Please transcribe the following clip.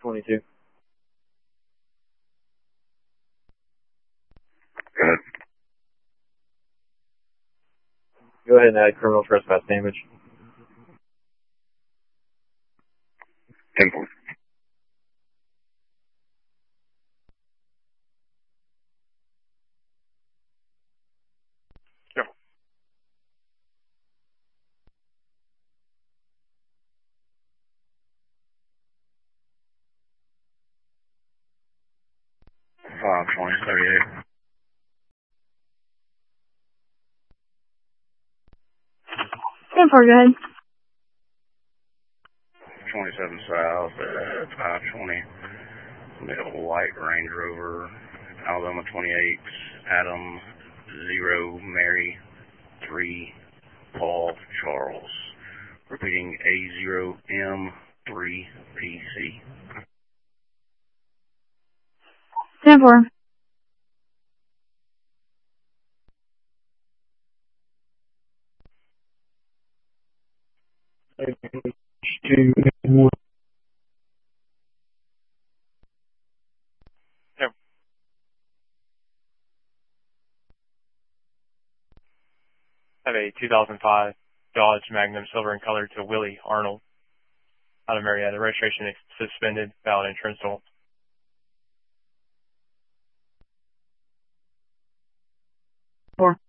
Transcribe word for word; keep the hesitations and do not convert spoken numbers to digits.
twenty-two. Good. Go ahead and add criminal trespass damage. ten four. Yep. five twenty, thirty-eight. ten four, go ahead. twenty-seven south at five twenty. Middle white Range Rover, Alabama twenty-eight, Adam zero, Mary three, Paul Charles. Repeating A zero M three P C. ten four. Two and one. Yep. Have a two thousand five Dodge Magnum silver in color to Willie Arnold out of Marietta. Registration is suspended, valid insurance don't. Four.